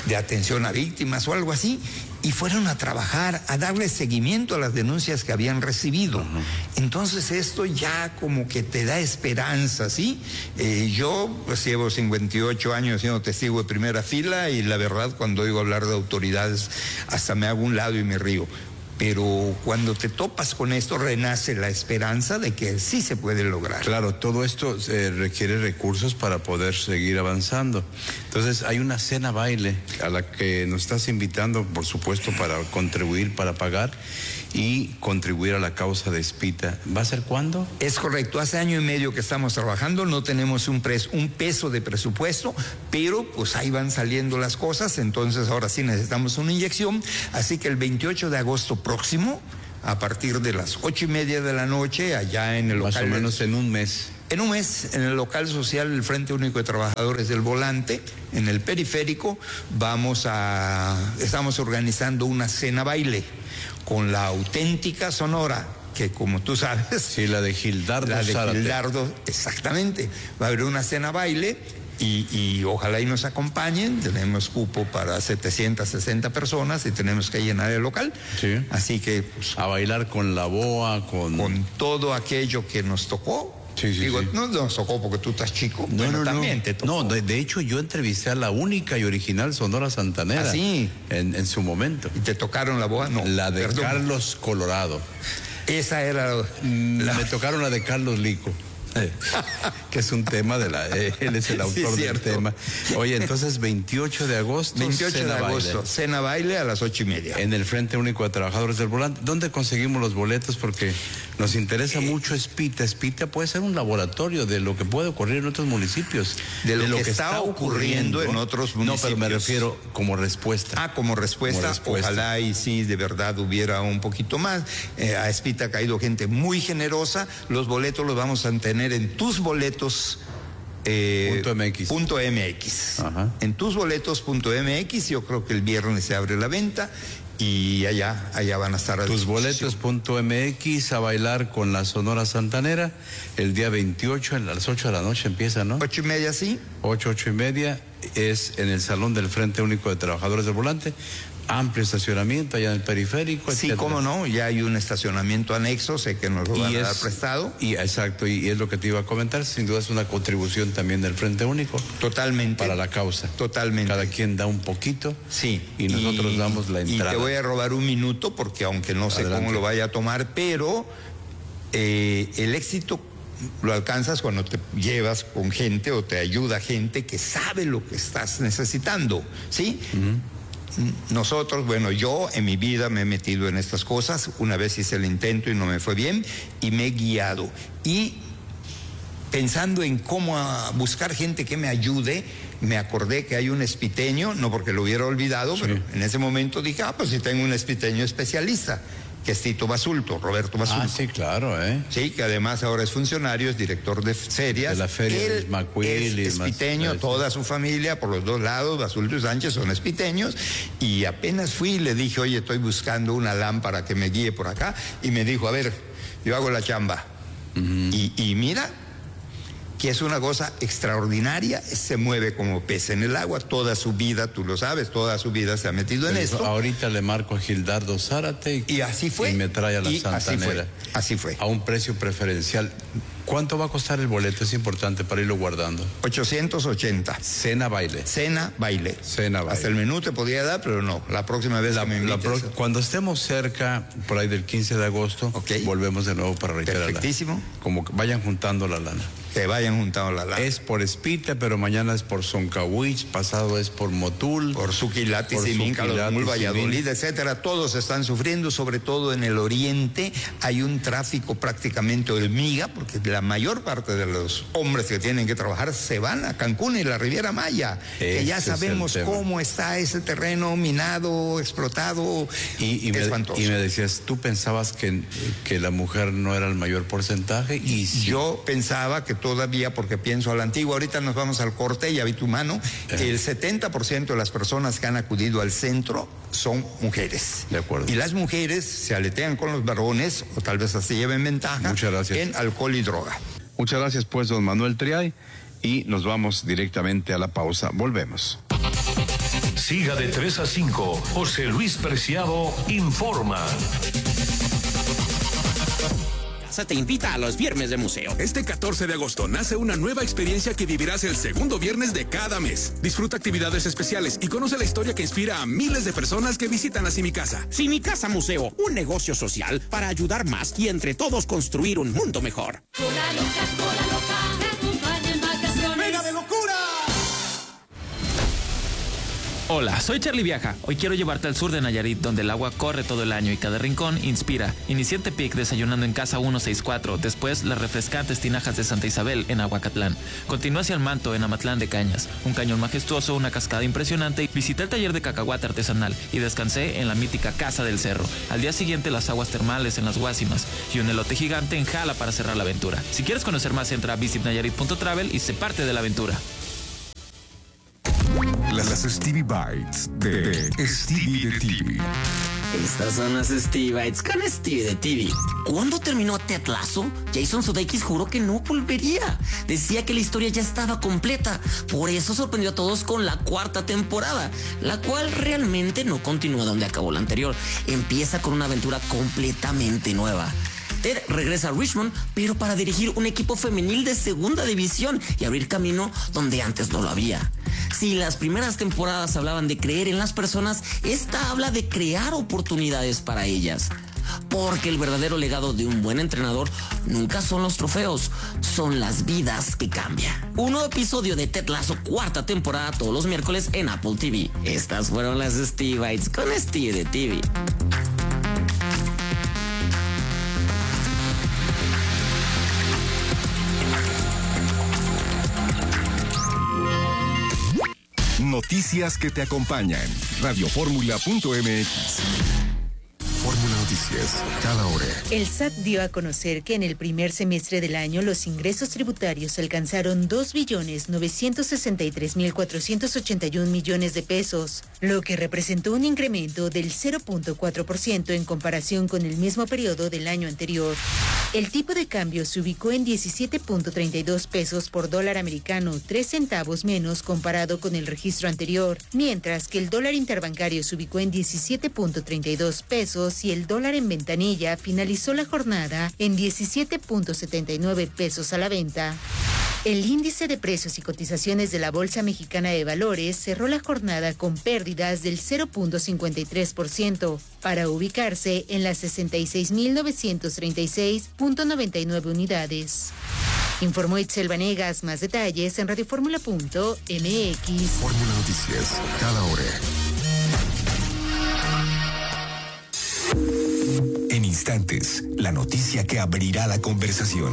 de atención a víctimas o algo así, y fueron a trabajar, a darle seguimiento a las denuncias que habían recibido. Entonces esto ya como que te da esperanza, ¿sí? Yo pues llevo 58 años siendo testigo de primera fila y la verdad cuando oigo hablar de autoridades hasta me hago un lado y me río. Pero cuando te topas con esto renace la esperanza de que sí se puede lograr. Claro, todo esto requiere recursos para poder seguir avanzando. Entonces hay una cena baile a la que nos estás invitando, por supuesto, para contribuir, para pagar y contribuir a la causa de Espita. ¿Va a ser cuándo? Es correcto, hace año y medio que estamos trabajando, no tenemos un peso de presupuesto, pero pues ahí van saliendo las cosas, entonces ahora sí necesitamos una inyección, así que el 28 de agosto próximo, a partir de las 8:30 de la noche, allá en el local. Más o menos en un mes. En un mes, en el local social del Frente Único de Trabajadores del Volante, en el periférico, estamos organizando una cena baile con la auténtica Sonora, que como tú sabes... Sí, la de Gildardo Zárate. Gildardo, exactamente. Va a haber una cena baile y ojalá y nos acompañen. Tenemos cupo para 760 personas y tenemos que llenar el local. Sí. Así que... Pues, a bailar con la boa, con todo aquello que nos tocó. Sí, digo, sí. No nos tocó porque tú estás chico. No, también te tocó. No, de hecho yo entrevisté a la única y original Sonora Santanera. ¿Ah, sí? En su momento. ¿Y te tocaron la boa? No. La de Carlos Colorado. Esa era Me tocaron la de Carlos Lico. Que es un tema él es el autor del tema. Oye, entonces 28 de agosto. 28 de agosto, cena baile a las 8:30. En el Frente Único de Trabajadores del Volante. ¿Dónde conseguimos los boletos? Porque nos interesa mucho Espita. Espita puede ser un laboratorio de lo que puede ocurrir en otros municipios. De lo que está ocurriendo en otros municipios. No, pero me refiero como respuesta. Como respuesta. Ojalá y sí, de verdad hubiera un poquito más. A Espita ha caído gente muy generosa. Los boletos los vamos a tener en tusboletos. .mx. Ajá. En tusboletos.mx, yo creo que el viernes se abre la venta y allá van a estar a tusboletos.mx, a bailar con la Sonora Santanera el día 28 a las 8 de la noche empieza, ¿no? 8:30, sí. 8:30 es en el Salón del Frente Único de Trabajadores del Volante. Amplio estacionamiento allá en el periférico. Sí, etcétera. Cómo no, ya hay un estacionamiento anexo, sé que nos lo van a dar prestado. Exacto, y es lo que te iba a comentar, sin duda es una contribución también del Frente Único. Totalmente. Para la causa. Totalmente. Cada quien da un poquito. Sí. Y nosotros damos la entrada. Y te voy a robar un minuto, porque aunque no sé cómo lo vaya a tomar, pero el éxito lo alcanzas cuando te llevas con gente o te ayuda gente que sabe lo que estás necesitando, ¿sí? Nosotros, bueno, yo en mi vida me he metido en estas cosas, una vez hice el intento y no me fue bien, y me he guiado. Y pensando en cómo buscar gente que me ayude, me acordé que hay un espiteño, no porque lo hubiera olvidado, sí, pero en ese momento dije, pues si tengo un espiteño especialista, que es Tito Basulto, Roberto Basulto. Sí, claro, Sí, que además ahora es funcionario, es director de ferias. De la feria Él de Macuil. Es espiteño, toda su familia, por los dos lados, Basulto y Sánchez son espiteños, y apenas fui y le dije, oye, estoy buscando una lámpara que me guíe por acá, y me dijo, a ver, yo hago la chamba. Y mira, que es una cosa extraordinaria, se mueve como pez en el agua, toda su vida, tú lo sabes, toda su vida se ha metido en esto. Ahorita le marco a Gildardo Zárate y así fue. Y me trae a la Santanera. Así fue. A un precio preferencial. ¿Cuánto va a costar el boleto? Es importante para irlo guardando. 880. Cena baile. Cena baile. Cena baile. Hasta el menú te podía dar, pero no. La próxima vez me invites. Cuando estemos cerca, por ahí del 15 de agosto, volvemos de nuevo para reiterarla. Perfectísimo. Como que vayan juntando la lana. Que vayan juntando la lana. Es por Espita, pero mañana es por Soncahuich, pasado es por Motul. Por Suquilati, Simín, Calomul, Valladolid, etcétera. Todos están sufriendo, sobre todo en el oriente. Hay un tráfico prácticamente hormiga, porque la mayor parte de los hombres que tienen que trabajar se van a Cancún y la Riviera Maya. Que ya sabemos cómo está ese terreno minado, explotado. Y me decías, ¿tú pensabas que la mujer no era el mayor porcentaje? Y sí. Yo pensaba que todavía, porque pienso a la antigua, ahorita nos vamos al corte, ya vi tu mano, el 70% de las personas que han acudido al centro son mujeres. De acuerdo. Y las mujeres se aletean con los varones, o tal vez así lleven ventaja, en alcohol y droga. Muchas gracias, pues, don Manuel Triay, y nos vamos directamente a la pausa. Volvemos. Siga de 3 a 5. José Luis Preciado informa. Te invita a los viernes de museo. Este 14 de agosto nace una nueva experiencia que vivirás el segundo viernes de cada mes. Disfruta actividades especiales y conoce la historia que inspira a miles de personas que visitan a Si Mi Casa. Si Mi Casa Museo, un negocio social para ayudar más y entre todos construir un mundo mejor. Cola loca, te acompaña en vacaciones. ¡Venga de locura! Hola, soy Charlie Viaja. Hoy quiero llevarte al sur de Nayarit, donde el agua corre todo el año y cada rincón inspira. Inicié en Tepic desayunando en Casa 164, después las refrescantes tinajas de Santa Isabel en Aguacatlán. Continué hacia el Manto en Amatlán de Cañas, un cañón majestuoso, una cascada impresionante. Visité el taller de cacahuate artesanal y descansé en la mítica Casa del Cerro. Al día siguiente las aguas termales en las Guásimas y un elote gigante en Jala para cerrar la aventura. Si quieres conocer más, entra a visitnayarit.travel y sé parte de la aventura. Las Stevie Bites de Stevie de TV. Estas son las Stevie Bites con Stevie de TV. ¿Cuándo terminó Ted Lasso? Jason Sudeikis juró que no volvería. Decía que la historia ya estaba completa. Por eso sorprendió a todos con la 4ª temporada, la cual realmente no continúa donde acabó la anterior. Empieza con una aventura completamente nueva. Ted regresa a Richmond, pero para dirigir un equipo femenil de 2ª división y abrir camino donde antes no lo había. Si las primeras temporadas hablaban de creer en las personas, esta habla de crear oportunidades para ellas. Porque el verdadero legado de un buen entrenador nunca son los trofeos, son las vidas que cambian. Un nuevo episodio de Ted Lasso 4ª temporada todos los miércoles en Apple TV. Estas fueron las Stevie Bites con Stevie de TV. Noticias que te acompañan. Radioformula.mx. Fórmula Noticias, cada hora. El SAT dio a conocer que en el primer semestre del año los ingresos tributarios alcanzaron 2.963.481 millones de pesos, lo que representó un incremento del 0.4% en comparación con el mismo periodo del año anterior. El tipo de cambio se ubicó en 17.32 pesos por dólar americano, 3 centavos menos comparado con el registro anterior, mientras que el dólar interbancario se ubicó en 17.32 pesos y el dólar en ventanilla finalizó la jornada en 17.79 pesos a la venta. El índice de precios y cotizaciones de la Bolsa Mexicana de Valores cerró la jornada con pérdidas del 0.53% para ubicarse en las 66.936.99 unidades. Informó Itzel Vanegas. Más detalles en radioformula.mx. Fórmula Noticias, cada hora. En instantes, la noticia que abrirá la conversación.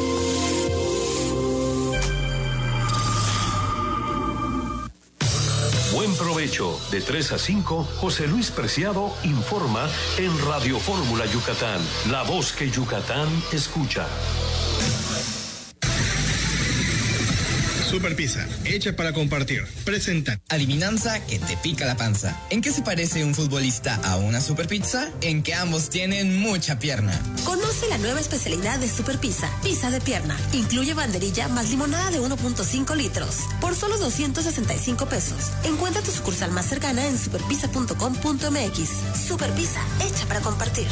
Buen provecho. De 3 a 5, José Luis Preciado informa en Radio Fórmula Yucatán, la voz que Yucatán escucha. Super Pizza, hecha para compartir. Presenta. Adivinanza que te pica la panza. ¿En qué se parece un futbolista a una super pizza? En que ambos tienen mucha pierna. Conoce la nueva especialidad de Super Pizza, pizza de pierna. Incluye banderilla más limonada de 1.5 litros. Por solo 265 pesos. Encuentra tu sucursal más cercana en superpizza.com.mx. Super Pizza, hecha para compartir.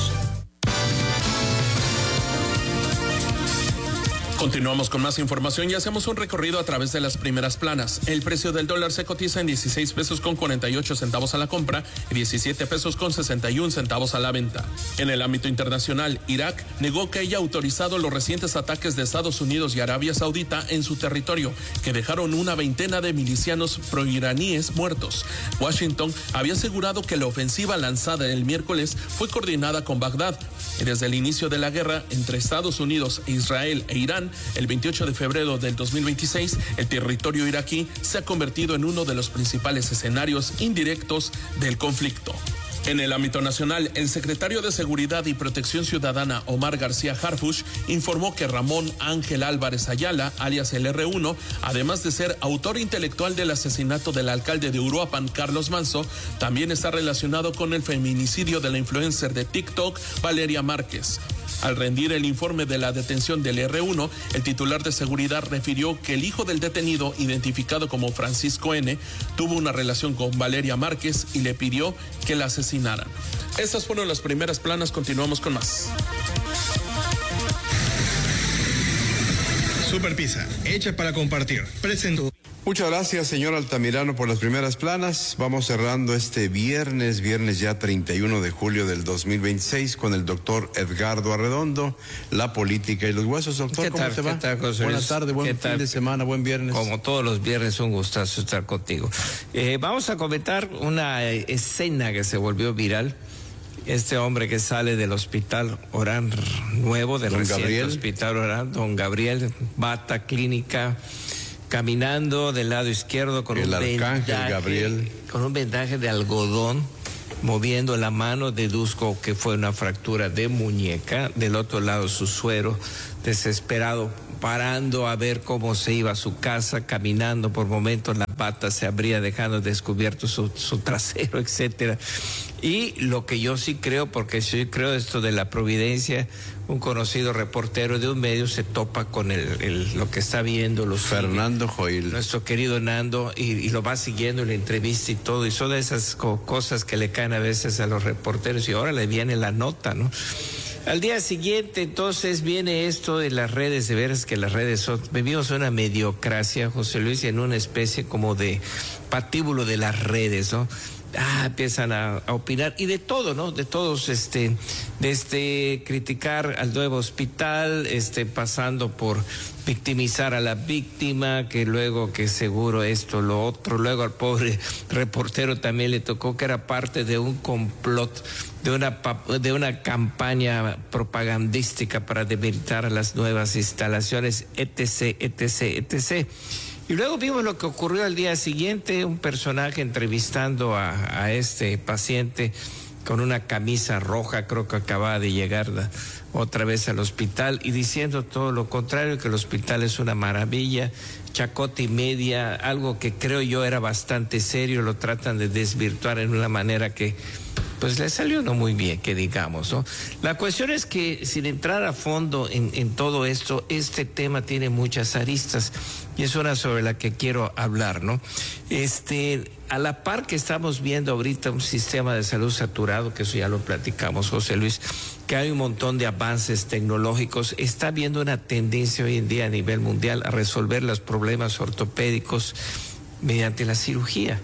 Continuamos con más información y hacemos un recorrido a través de las primeras planas. El precio del dólar se cotiza en 16 pesos con 48 centavos a la compra y 17 pesos con 61 centavos a la venta. En el ámbito internacional, Irak negó que haya autorizado los recientes ataques de Estados Unidos y Arabia Saudita en su territorio, que dejaron una veintena de milicianos proiraníes muertos. Washington había asegurado que la ofensiva lanzada el miércoles fue coordinada con Bagdad. Y desde el inicio de la guerra entre Estados Unidos, Israel e Irán, el 28 de febrero del 2026, el territorio iraquí se ha convertido en uno de los principales escenarios indirectos del conflicto. En el ámbito nacional, el secretario de Seguridad y Protección Ciudadana, Omar García Harfuch, informó que Ramón Ángel Álvarez Ayala, alias el R1, además de ser autor intelectual del asesinato del alcalde de Uruapan, Carlos Manso, también está relacionado con el feminicidio de la influencer de TikTok, Valeria Márquez. Al rendir el informe de la detención del R1, el titular de seguridad refirió que el hijo del detenido, identificado como Francisco N., tuvo una relación con Valeria Márquez y le pidió que la asesinaran. Estas fueron las primeras planas, continuamos con más. Super Pizza, hecha para compartir. Presento. Muchas gracias, señor Altamirano, por las primeras planas. Vamos cerrando este viernes ya 31 de julio del 2026 con el doctor Edgardo Arredondo, la política y los huesos. Doctor, ¿cómo te va? ¿Qué tal, José Luis? Buenas tardes, buen fin de semana, buen viernes. Como todos los viernes, un gustazo estar contigo. Vamos a comentar una escena que se volvió viral. Este hombre que sale del hospital Orán Nuevo, del reciente hospital Orán, don Gabriel, bata clínica, caminando del lado izquierdo con un vendaje de algodón, moviendo la mano, deduzco que fue una fractura de muñeca. Del otro lado su suero, desesperado, parando a ver cómo se iba a su casa, caminando. Por momentos la bata se abría, dejando descubierto su trasero, etcétera. Y lo que yo sí creo, porque sí creo esto de la providencia, un conocido reportero de un medio se topa con lo que está viendo, Fernando Joil, nuestro querido Nando, y lo va siguiendo en la entrevista y todo, y son de esas cosas que le caen a veces a los reporteros, y ahora le viene la nota, ¿no? Al día siguiente, entonces, viene esto de las redes, de veras que las redes vivimos una mediocracia, José Luis, en una especie como de patíbulo de las redes, ¿no? Empiezan a opinar, y de todo, ¿no? De todos, desde criticar al nuevo hospital, pasando por victimizar a la víctima, que luego que seguro esto, lo otro, luego al pobre reportero también le tocó que era parte de un complot, de una campaña propagandística para debilitar a las nuevas instalaciones, etc., etc., etc. Y luego vimos lo que ocurrió al día siguiente, un personaje entrevistando a este paciente con una camisa roja, creo que acababa de llegar otra vez al hospital, y diciendo todo lo contrario, que el hospital es una maravilla, chacota y media, algo que creo yo era bastante serio, lo tratan de desvirtuar en una manera que pues le salió no muy bien, que digamos, ¿no? La cuestión es que, sin entrar a fondo en todo esto, este tema tiene muchas aristas, y es una sobre la que quiero hablar, ¿no? A la par que estamos viendo ahorita un sistema de salud saturado, que eso ya lo platicamos, José Luis, que hay un montón de avances tecnológicos, está habiendo una tendencia hoy en día a nivel mundial a resolver los problemas ortopédicos mediante la cirugía.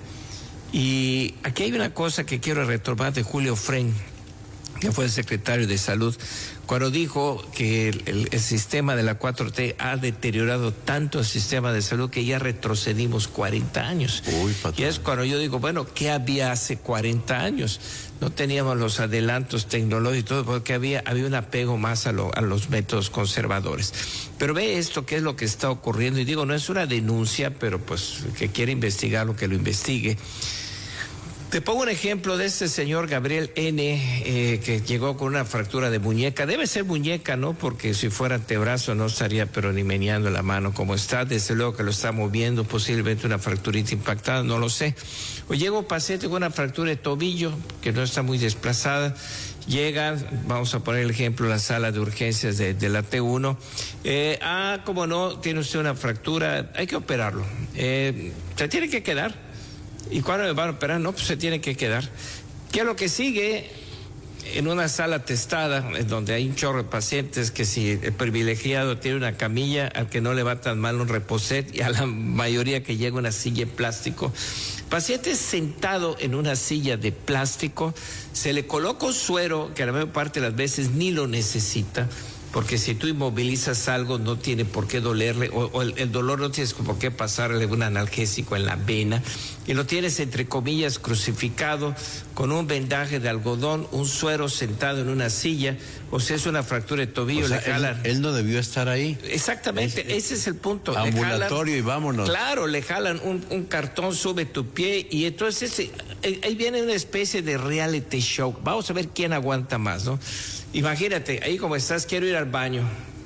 Y aquí hay una cosa que quiero retomar de Julio Fren, que fue el secretario de Salud, cuando dijo que el sistema de la 4T ha deteriorado tanto el sistema de salud que ya retrocedimos 40 años. Y es cuando yo digo, bueno, ¿qué había hace 40 años? No teníamos los adelantos tecnológicos y todo, porque había un apego más a los métodos conservadores. Pero ve esto, qué es lo que está ocurriendo, y digo, no es una denuncia, pero pues que quiere investigar lo que lo investigue. Te pongo un ejemplo de este señor Gabriel N., que llegó con una fractura de muñeca. Debe ser muñeca, ¿no? Porque si fuera antebrazo no estaría pero ni meneando la mano como está. Desde luego que lo está moviendo, posiblemente una fracturita impactada, no lo sé. O llega un paciente con una fractura de tobillo, que no está muy desplazada. Llega, vamos a poner el ejemplo, la sala de urgencias de la T1. Como no, tiene usted una fractura, hay que operarlo. Se tiene que quedar. ¿Y cuándo me van a operar? No, pues se tiene que quedar. ¿Qué es lo que sigue? En una sala testada, en donde hay un chorro de pacientes, que si el privilegiado tiene una camilla, al que no le va tan mal un reposet, y a la mayoría que llega una silla de plástico. Paciente sentado en una silla de plástico, se le coloca un suero que la mayor parte de las veces ni lo necesita, porque si tú inmovilizas algo no tiene por qué dolerle, o el dolor no tienes por qué pasarle un analgésico en la vena, y lo tienes entre comillas crucificado con un vendaje de algodón, un suero, sentado en una silla. O sea, es una fractura de tobillo, le jalan. Él no debió estar ahí. Exactamente, ese es el punto. Ambulatorio, y vámonos. Claro, le jalan un cartón, sube tu pie, y entonces ahí viene una especie de reality show. Vamos a ver quién aguanta más, ¿no? Imagínate, ahí como estás, quiero ir al baño.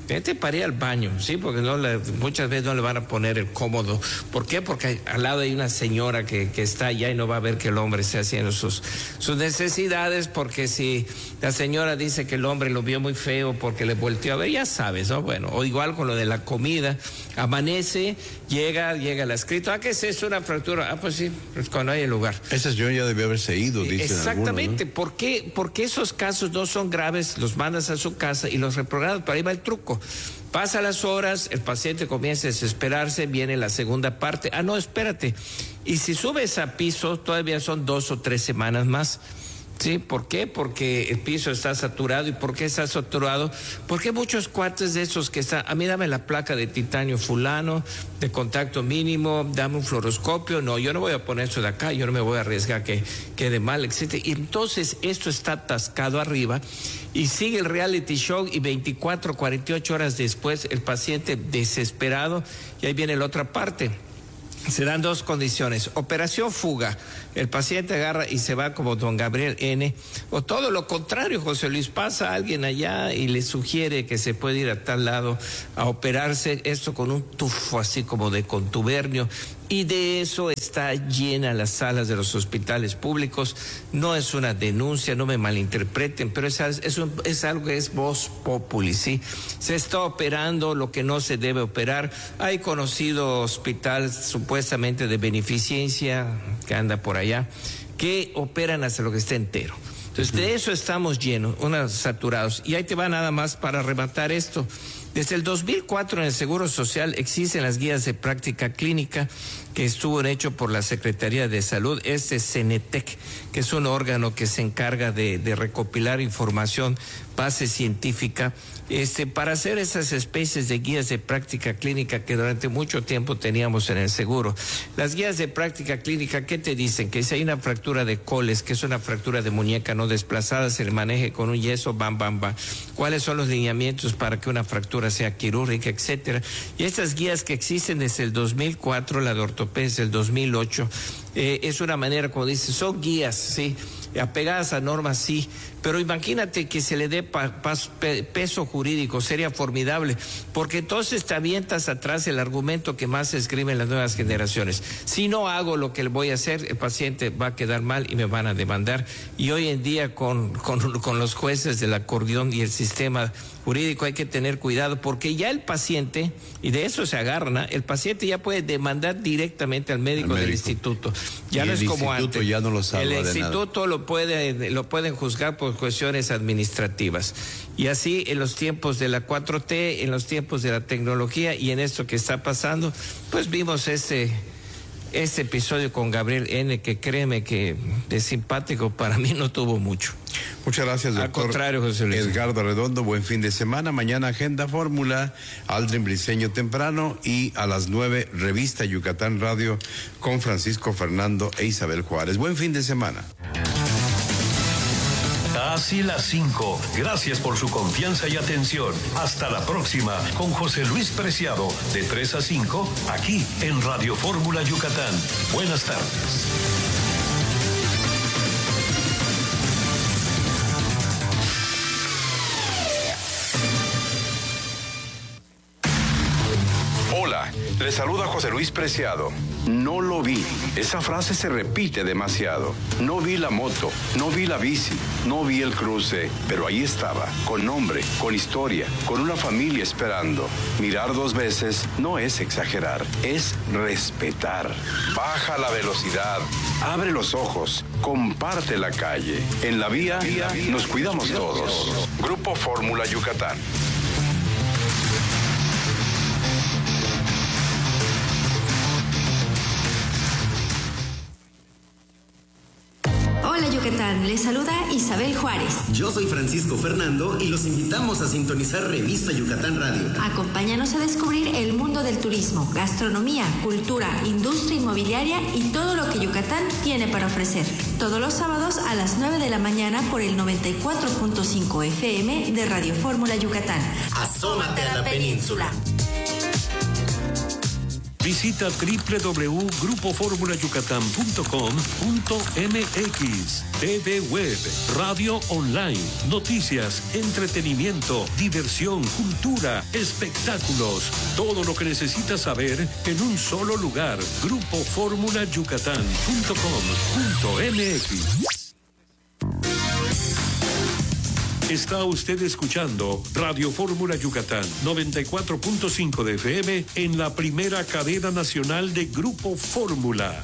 vete para ir al baño, ¿sí? Porque muchas veces no le van a poner el cómodo. ¿Por qué? Porque al lado hay una señora que está allá y no va a ver que el hombre esté haciendo sus necesidades, porque si la señora dice que el hombre lo vio muy feo porque le volteó a ver, ya sabes, ¿no? Bueno, o igual con lo de la comida, amanece, llega el escrito, ¿qué es eso? Una fractura. Pues sí, pues cuando hay el lugar. Esa señora ya debió haberse ido, dicen exactamente, algunos, ¿no? Porque esos casos no son graves, los mandas a su casa y los reprogramas, para ahí va el truco. Pasa las horas, el paciente comienza a desesperarse, viene la segunda parte. No, espérate. Y si subes a piso, todavía son 2 o 3 semanas más. ¿Sí? ¿Por qué? Porque el piso está saturado. ¿Y por qué está saturado? Porque muchos cuates de esos que están, a mí dame la placa de titanio fulano, de contacto mínimo, dame un fluoroscopio. No, yo no voy a poner eso de acá, yo no me voy a arriesgar que quede mal, etc. Y entonces esto está atascado arriba y sigue el reality show y 24, 48 horas después el paciente desesperado y ahí viene la otra parte. Se dan 2 condiciones: operación fuga, el paciente agarra y se va como don Gabriel N, o todo lo contrario, José Luis, pasa a alguien allá y le sugiere que se puede ir a tal lado a operarse, esto con un tufo así como de contubernio, y de eso está llena las salas de los hospitales públicos. No es una denuncia, no me malinterpreten, pero es algo que es voz populi, ¿sí? Se está operando lo que no se debe operar. Hay conocido hospital supuestamente de beneficencia que anda por allá, que operan hasta lo que está entero. Entonces, de eso estamos llenos, saturados. Y ahí te va nada más para rematar esto. Desde el 2004 en el Seguro Social existen las guías de práctica clínica que estuvo hecho por la Secretaría de Salud, CENETEC, que es un órgano que se encarga de recopilar información, base científica, para hacer esas especies de guías de práctica clínica que durante mucho tiempo teníamos en el seguro. Las guías de práctica clínica, ¿qué te dicen? Que si hay una fractura de coles, que es una fractura de muñeca no desplazada, se le maneje con un yeso, bam. ¿Cuáles son los lineamientos para que una fractura sea quirúrgica, etcétera? Y estas guías que existen desde el 2004, la de ortopedia desde el 2008, es una manera, como dice, son guías, sí, apegadas a normas, sí, pero imagínate que se le dé peso jurídico, sería formidable, porque entonces te avientas atrás el argumento que más se escribe en las nuevas generaciones: si no hago lo que le voy a hacer, el paciente va a quedar mal y me van a demandar. Y hoy en día con los jueces del acordeón y el sistema jurídico hay que tener cuidado, porque ya el paciente, y de eso se agarra, el paciente ya puede demandar directamente al médico del instituto. Ya no es como antes. Ya no lo salva el de nada. instituto lo pueden juzgar por cuestiones administrativas. Y así en los tiempos de la 4T, en los tiempos de la tecnología y en esto que está pasando, pues vimos este episodio con Gabriel N, que créeme que de simpático para mí no tuvo mucho. Muchas gracias, doctor. Al contrario, José Luis. Edgardo Redondo, buen fin de semana. Mañana Agenda Fórmula, Aldrin Briceño temprano, y a las 9 Revista Yucatán Radio con Francisco Fernando e Isabel Juárez. Buen fin de semana. Casi las 5. Gracias por su confianza y atención. Hasta la próxima con José Luis Preciado, de 3 a 5, aquí en Radio Fórmula Yucatán. Buenas tardes. Hola, le saluda José Luis Preciado. No lo vi. Esa frase se repite demasiado. No vi la moto, no vi la bici, no vi el cruce, pero ahí estaba, con nombre, con historia, con una familia esperando. Mirar 2 veces no es exagerar, es respetar. Baja la velocidad, abre los ojos, comparte la calle. En la vía nos cuidamos todos. Grupo Fórmula Yucatán. Hola Yucatán, les saluda Isabel Juárez. Yo soy Francisco Fernando y los invitamos a sintonizar Revista Yucatán Radio. Acompáñanos a descubrir el mundo del turismo, gastronomía, cultura, industria inmobiliaria y todo lo que Yucatán tiene para ofrecer. Todos los sábados a las 9 de la mañana por el 94.5 FM de Radio Fórmula Yucatán. Asómate a la península. Visita www.grupoformulayucatán.com.mx. TV Web, radio online, noticias, entretenimiento, diversión, cultura, espectáculos. Todo lo que necesitas saber en un solo lugar. Grupoformulayucatán.com.mx. Está usted escuchando Radio Fórmula Yucatán, 94.5 de FM en la primera cadena nacional de Grupo Fórmula.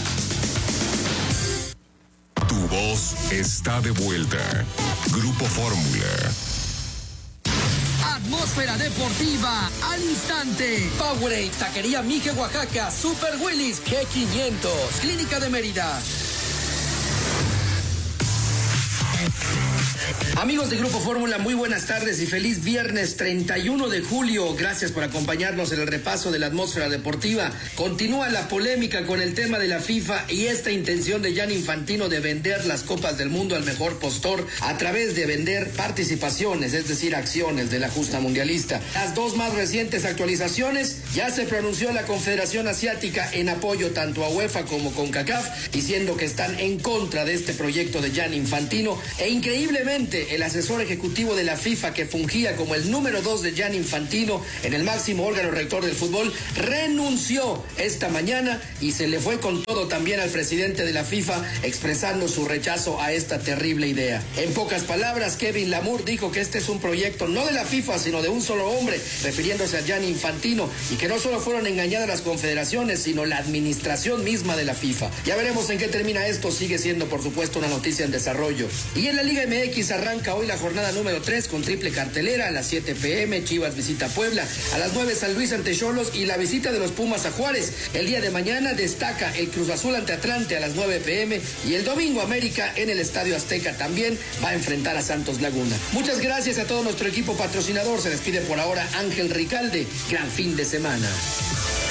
Tu voz está de vuelta. Grupo Fórmula. Atmósfera deportiva al instante. Powerade, Taquería Mije Oaxaca, Super Willis, G500, Clínica de Mérida. Amigos de Grupo Fórmula, muy buenas tardes y feliz viernes 31 de julio. Gracias por acompañarnos en el repaso de la atmósfera deportiva. Continúa la polémica con el tema de la FIFA y esta intención de Gianni Infantino de vender las Copas del Mundo al mejor postor a través de vender participaciones, es decir, acciones de la justa mundialista. Las dos más recientes actualizaciones, ya se pronunció la Confederación Asiática en apoyo tanto a UEFA como CONCACAF, diciendo que están en contra de este proyecto de Gianni Infantino. E increíblemente, el asesor ejecutivo de la FIFA, que fungía como el número 2 de Gianni Infantino en el máximo órgano rector del fútbol, renunció esta mañana y se le fue con todo también al presidente de la FIFA, expresando su rechazo a esta terrible idea. En pocas palabras, Kevin Lamour dijo que este es un proyecto no de la FIFA, sino de un solo hombre, refiriéndose a Gianni Infantino, y que no solo fueron engañadas las confederaciones, sino la administración misma de la FIFA. Ya veremos en qué termina esto, sigue siendo por supuesto una noticia en desarrollo. Y en la Liga MX arranca hoy la jornada número 3 con triple cartelera. A las 7 p.m. Chivas visita Puebla, a las 9 San Luis ante Xolos y la visita de los Pumas a Juárez. El día de mañana destaca el Cruz Azul ante Atlante a las 9 p.m. y el domingo América en el Estadio Azteca también va a enfrentar a Santos Laguna. Muchas gracias a todo nuestro equipo patrocinador. Se despide por ahora Ángel Ricalde. Gran fin de semana.